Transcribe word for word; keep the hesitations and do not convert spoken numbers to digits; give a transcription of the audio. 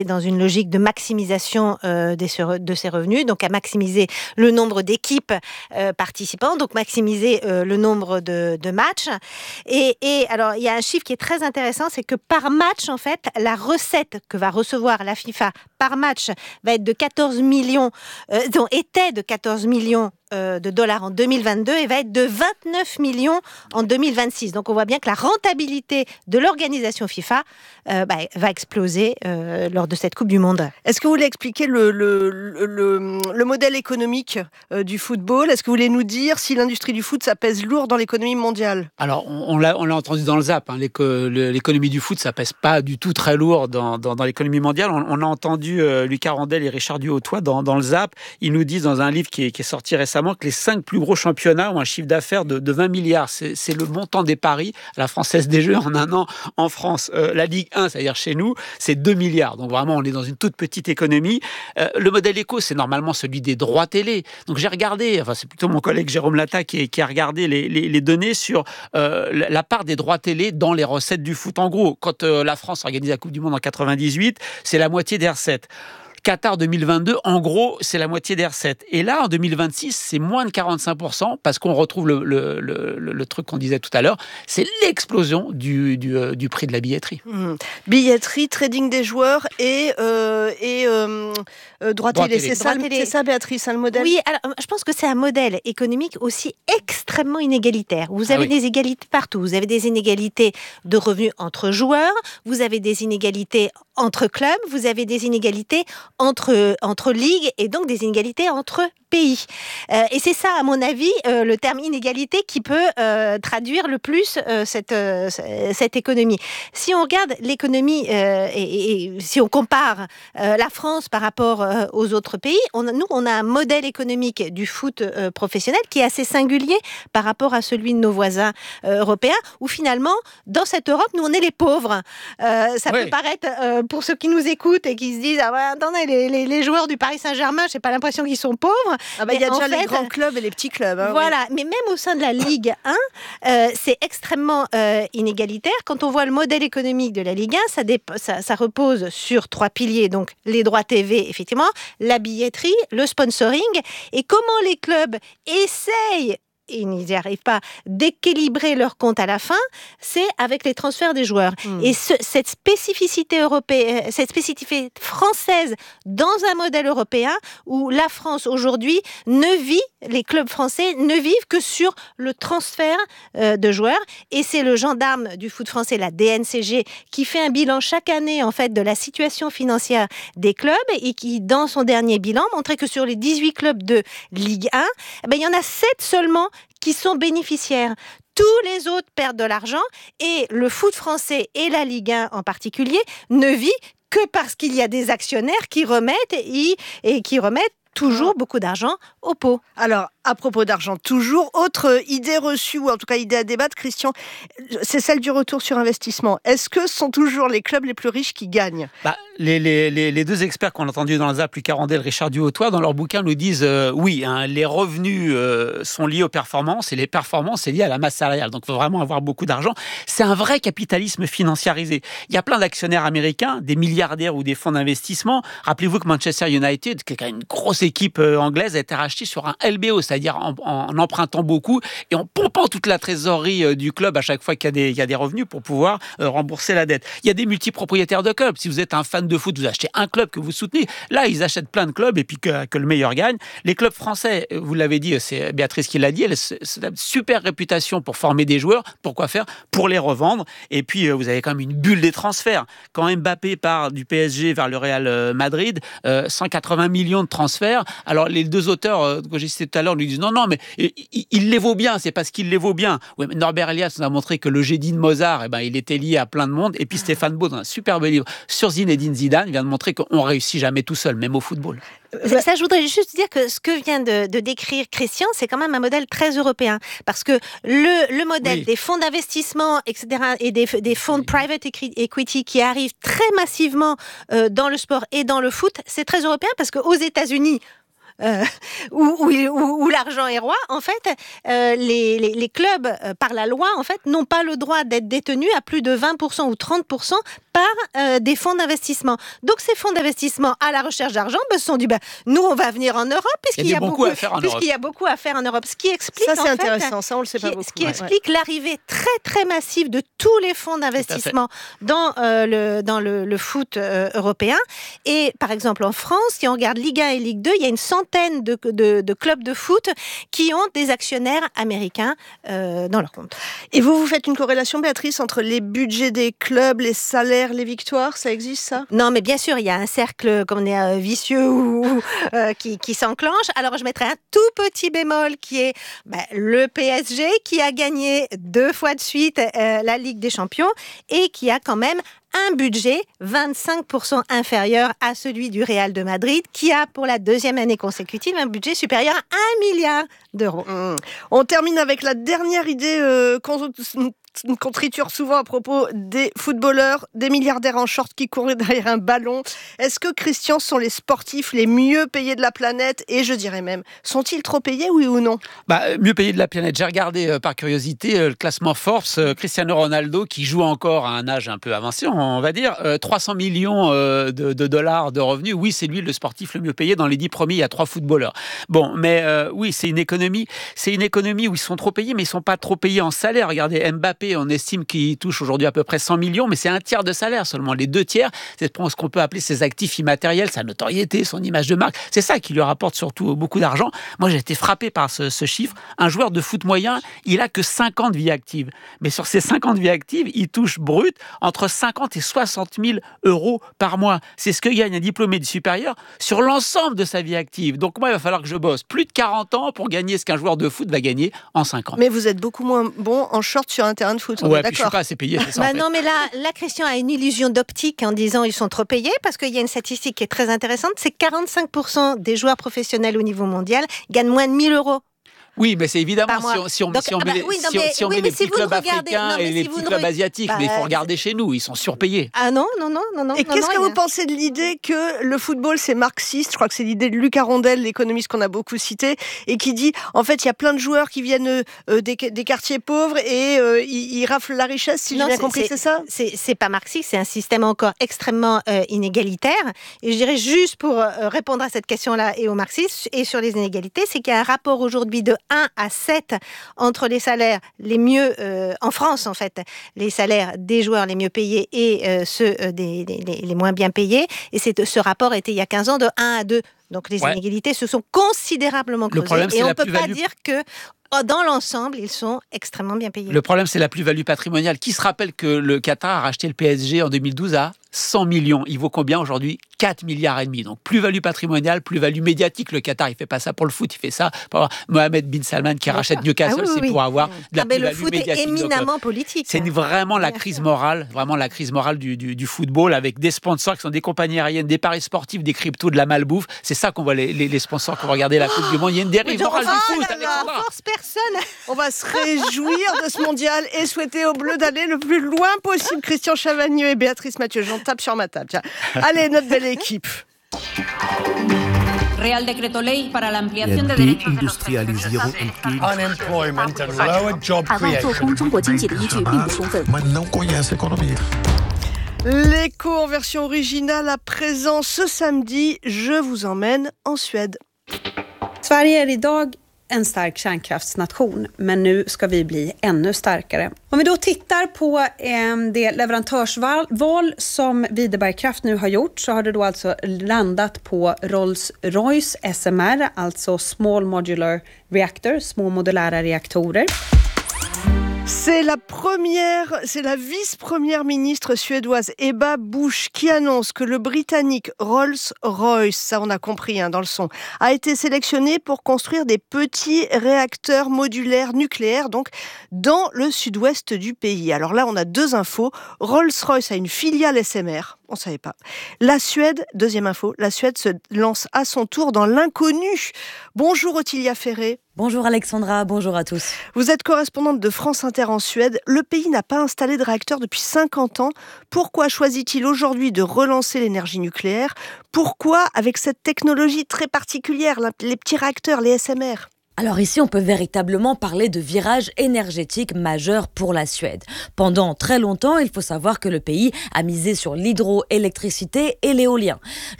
dans une logique de maximisation euh, des, de ses revenus, donc à maximiser le nombre d'équipes euh, participants, donc maximiser euh, le nombre de, de matchs. Et, et alors, il y a un chiffre qui est très intéressant, c'est que par match, en fait, la recette que va recevoir la FIFA par match va être de quatorze millions, euh, dont était de quatorze millions de dollars en deux mille vingt-deux et va être de vingt-neuf millions en deux mille vingt-six. Donc on voit bien que la rentabilité de l'organisation FIFA euh, bah, va exploser euh, lors de cette Coupe du Monde. Est-ce que vous voulez expliquer le, le, le, le modèle économique euh, du football ? Est-ce que vous voulez nous dire si l'industrie du foot, ça pèse lourd dans l'économie mondiale ? Alors on, on, l'a, on l'a entendu dans le Zap, hein, l'éco, l'économie du foot, ça pèse pas du tout très lourd dans, dans, dans l'économie mondiale. On, on a entendu euh, Lucas Randel et Richard Duhautoy dans, dans le Zap. Ils nous disent dans un livre qui est, qui est sorti récemment que les cinq plus gros championnats ont un chiffre d'affaires de, de vingt milliards. C'est, c'est le montant des paris à la Française des Jeux en un an en France. Euh, la Ligue un, c'est-à-dire chez nous, c'est deux milliards. Donc vraiment, on est dans une toute petite économie. Euh, le modèle éco, c'est normalement celui des droits télé. Donc j'ai regardé, enfin c'est plutôt mon collègue Jérôme Lata qui, qui a regardé les, les, les données sur euh, la part des droits télé dans les recettes du foot. En gros, quand euh, la France organise la Coupe du Monde en quatre-vingt-dix-huit, c'est la moitié des recettes. Qatar deux mille vingt-deux, en gros, c'est la moitié des recettes. Et là, en deux mille vingt-six, c'est moins de quarante-cinq pour cent parce qu'on retrouve le, le, le, le truc qu'on disait tout à l'heure, c'est l'explosion du, du, euh, du prix de la billetterie. Mmh. Billetterie, trading des joueurs et, euh, et euh, euh, droit, droit télé. télé. C'est, ça, télé. c'est ça, Béatrice, hein, le modèle ? Oui, alors, je pense que c'est un modèle économique aussi extrêmement inégalitaire. Vous avez ah oui. des égalités partout. Vous avez des inégalités de revenus entre joueurs, vous avez des inégalités entre clubs, vous avez des inégalités entre, entre ligues et donc des inégalités entre pays. Euh, et c'est ça, à mon avis, euh, le terme inégalité qui peut euh, traduire le plus euh, cette, euh, cette économie. Si on regarde l'économie euh, et, et si on compare euh, la France par rapport euh, aux autres pays, on, nous, on a un modèle économique du foot euh, professionnel qui est assez singulier par rapport à celui de nos voisins euh, européens, où finalement, dans cette Europe, nous, on est les pauvres. Euh, ça oui. peut paraître, euh, pour ceux qui nous écoutent et qui se disent « Ah ouais, attendez, les, les, les joueurs du Paris Saint-Germain, je n'ai pas l'impression qu'ils sont pauvres ». Ah bah, il y a déjà fait, les grands clubs et les petits clubs. Hein, voilà, oui. Mais même au sein de la Ligue un, euh, c'est extrêmement euh, inégalitaire. Quand on voit le modèle économique de la Ligue un, ça, dép- ça, ça repose sur trois piliers. Donc, les droits T V, effectivement, la billetterie, le sponsoring. Et comment les clubs essayent, et ils n'y arrivent pas, d'équilibrer leur compte à la fin, c'est avec les transferts des joueurs. Mmh. Et ce, cette spécificité européenne, cette spécificité française dans un modèle européen où la France aujourd'hui ne vit, les clubs français ne vivent que sur le transfert euh, de joueurs. Et c'est le gendarme du foot français, la D N C G, qui fait un bilan chaque année en fait de la situation financière des clubs et qui, dans son dernier bilan, montrait que sur les dix-huit clubs de Ligue un, eh ben, il y en a sept seulement qui sont bénéficiaires. Tous les autres perdent de l'argent et le foot français et la Ligue un en particulier ne vit que parce qu'il y a des actionnaires qui remettent et, et qui remettent toujours beaucoup d'argent au pot. Alors, à propos d'argent, toujours, autre idée reçue, ou en tout cas idée à débattre, Christian, c'est celle du retour sur investissement. Est-ce que ce sont toujours les clubs les plus riches qui gagnent ? bah, les, les, les, les deux experts qu'on a entendus dans le Zap, Lucas Randel, Richard Duhautoy, dans leur bouquin nous disent euh, oui, hein, les revenus euh, sont liés aux performances et les performances sont liées à la masse salariale. Donc, il faut vraiment avoir beaucoup d'argent. C'est un vrai capitalisme financiarisé. Il y a plein d'actionnaires américains, des milliardaires ou des fonds d'investissement. Rappelez-vous que Manchester United, qui est une grosse équipe euh, anglaise, a été rachetée sur un L B O, c'est-à-dire en, en empruntant beaucoup et en pompant toute la trésorerie euh, du club à chaque fois qu'il y a des, il y a des revenus pour pouvoir euh, rembourser la dette. Il y a des multipropriétaires de clubs. Si vous êtes un fan de foot, vous achetez un club que vous soutenez. Là, ils achètent plein de clubs et puis que, que le meilleur gagne. Les clubs français, vous l'avez dit, c'est Béatrice qui l'a dit, elle a une super réputation pour former des joueurs. Pourquoi faire ? Pour les revendre. Et puis, euh, vous avez quand même une bulle des transferts. Quand Mbappé part du P S G vers le Real Madrid, euh, cent quatre-vingts millions de transferts. Alors, les deux auteurs euh, que j'ai cités tout à l'heure lui disent non, non, mais il, il les vaut bien, c'est parce qu'il les vaut bien. Oui, mais Norbert Elias nous a montré que le génie de Mozart, eh ben, il était lié à plein de monde. Et puis Stéphane Beau, dans un superbe livre sur Zinedine Zidane, vient de montrer qu'on réussit jamais tout seul, même au football. Ça, je voudrais juste dire que ce que vient de, de décrire Christian, c'est quand même un modèle très européen. Parce que le, le modèle oui. des fonds d'investissement, et cetera, et des, des fonds de private equity qui arrivent très massivement euh, dans le sport et dans le foot, c'est très européen parce qu'aux États-Unis, euh, où, où, où, où l'argent est roi, en fait, euh, les, les, les clubs, euh, par la loi, en fait, n'ont pas le droit d'être détenus à plus de vingt pour cent ou trente pour cent par euh, des fonds d'investissement. Donc, ces fonds d'investissement à la recherche d'argent ben, se sont dit, ben, nous, on va venir en Europe, puisqu'il y a, beaucoup, à faire en puisqu'il y a beaucoup à faire en Europe. Ce qui explique, ça, c'est en intéressant, fait, ça, on le sait qui, pas beaucoup. Ce qui ouais, explique ouais. l'arrivée très, très massive de tous les fonds d'investissement dans, euh, le, dans le, le foot euh, européen. Et, par exemple, en France, si on regarde Ligue un et Ligue deux, il y a une centaine de, de, de clubs de foot qui ont des actionnaires américains euh, dans leur compte. Et vous, vous faites une corrélation, Béatrice, entre les budgets des clubs, les salaires, les victoires, ça existe ça ? Non, mais bien sûr, il y a un cercle comme on est, euh, vicieux ou, euh, qui, qui s'enclenche. Alors, je mettrai un tout petit bémol qui est bah, le P S G qui a gagné deux fois de suite euh, la Ligue des Champions et qui a quand même un budget vingt-cinq pour cent inférieur à celui du Real de Madrid, qui a pour la deuxième année consécutive un budget supérieur à un milliard d'euros. Mmh. On termine avec la dernière idée euh, qu'on, qu'on triture souvent à propos des footballeurs, des milliardaires en short qui courent derrière un ballon. Est-ce que, Christian, sont les sportifs les mieux payés de la planète ? Et je dirais même, sont-ils trop payés, oui ou non ? Bah, mieux payés de la planète. J'ai regardé euh, par curiosité euh, le classement Forbes. Euh, Cristiano Ronaldo, qui joue encore à un âge un peu avancé, on va dire, euh, trois cents millions euh, de, de dollars de revenus. Oui, c'est lui le sportif le mieux payé. Dans les dix premiers, il y a trois footballeurs. Bon, mais euh, oui, c'est une économie. C'est une économie où ils sont trop payés, mais ils sont pas trop payés en salaire. Regardez, Mbappé, on estime qu'il touche aujourd'hui à peu près cent millions, mais c'est un tiers de salaire seulement. Les deux tiers, c'est ce qu'on peut appeler ses actifs immatériels, sa notoriété, son image de marque. C'est ça qui lui rapporte surtout beaucoup d'argent. Moi, j'ai été frappé par ce, ce chiffre. Un joueur de foot moyen, il a que cinquante vies actives. Mais sur ces cinquante vies actives, il touche brut entre cinquante et soixante mille euros par mois. C'est ce que gagne un diplômé du supérieur sur l'ensemble de sa vie active. Donc moi, il va falloir que je bosse plus de quarante ans pour gagner ce qu'un joueur de foot va gagner en cinq ans. Mais vous êtes beaucoup moins bon en short sur un terrain de foot, on ouais, est d'accord. Je ne suis pas assez payé, c'est ça. Bah en fait. Non, mais là, là, Christian a une illusion d'optique en disant ils sont trop payés, parce qu'il y a une statistique qui est très intéressante, c'est que quarante-cinq pour cent des joueurs professionnels au niveau mondial gagnent moins de mille euros. Oui, mais c'est évidemment si on, si on, Donc, si on bah, met, oui, non, si on, mais, si on oui, met mais les si petits clubs regardez, africains non, et les si petits clubs asiatiques, bah, mais il faut regarder chez nous, ils sont surpayés. Ah non, non, non, non, non. Et non, qu'est-ce non, que vous a... pensez de l'idée que le football, c'est marxiste ? Je crois que c'est l'idée de Luc Arondel, l'économiste qu'on a beaucoup cité, et qui dit, en fait, il y a plein de joueurs qui viennent euh, des, des quartiers pauvres et euh, ils, ils raflent la richesse, si non, j'ai bien compris, c'est, c'est ça ? c'est, c'est pas marxiste, c'est un système encore extrêmement euh, inégalitaire. Et je dirais juste pour euh, répondre à cette question-là et au marxisme et sur les inégalités, c'est qu'il y a un rapport aujourd'hui de un à sept entre les salaires les mieux, euh, en France en fait, les salaires des joueurs les mieux payés et euh, ceux euh, des, des, des, les moins bien payés. Et c'est, ce rapport était il y a quinze ans de un à deux. Donc les ouais. inégalités se sont considérablement creusées. Problème, et on ne peut pas dire que dans l'ensemble, ils sont extrêmement bien payés. Le problème, c'est la plus-value patrimoniale. Qui se rappelle que le Qatar a racheté le P S G en deux mille douze à cent millions. Il vaut combien aujourd'hui ? quatre milliards et demi. Donc plus-value patrimoniale, plus-value médiatique. Le Qatar, il fait pas ça pour le foot, il fait ça pour avoir Mohamed bin Salman qui rachète Newcastle, ah oui, oui, c'est pour oui. avoir de la ah plus-value médiatique. Le foot médiatique. est éminemment Donc, politique. C'est hein. vraiment la crise morale, vraiment la crise morale du, du, du football, avec des sponsors qui sont des compagnies aériennes, des paris sportifs, des cryptos, de la malbouffe. C'est ça qu'on voit les, les, les sponsors qui vont regarder la Coupe du Monde. Il y a une dérive morale oh, du foot. On force personne. On va se réjouir de ce mondial et souhaiter aux Bleus d'aller le plus loin possible. Christian Chavagneux et Béatrice Mathieu. J'en tape sur ma table. Tiens. Allez, notre belle équipe. Real Decreto Ley para la ampliación de derechos de los Deindustrialisierung entgegen. Unemployment and lower job creation. L'écho en version originale à présent ce samedi. Je vous emmène en Suède. Sverige är idag en stark kärnkraftsnation, men nu ska vi bli ännu starkare. Om vi då tittar på eh, det leverantörsval som Videberg Kraft nu har gjort, så har det då alltså landat på Rolls-Royce S M R, alltså Small Modular Reactor, små modulära reaktorer. C'est la première, c'est la vice-première ministre suédoise Ebba Busch qui annonce que le britannique Rolls-Royce, ça on a compris hein, dans le son, a été sélectionné pour construire des petits réacteurs modulaires nucléaires, donc dans le sud-ouest du pays. Alors là, on a deux infos. Rolls-Royce a une filiale S M R on ne savait pas. La Suède, deuxième info, la Suède se lance à son tour dans l'inconnu. Bonjour Ottilia Ferré. Bonjour Alexandra, bonjour à tous. Vous êtes correspondante de France Inter en Suède. Le pays n'a pas installé de réacteur depuis cinquante ans. Pourquoi choisit-il aujourd'hui de relancer l'énergie nucléaire ? Pourquoi avec cette technologie très particulière, les petits réacteurs, les S M R ? Alors ici, on peut véritablement parler de virage énergétique majeur pour la Suède. Pendant très longtemps, il faut savoir que le pays a misé sur l'hydroélectricité et l'éolien.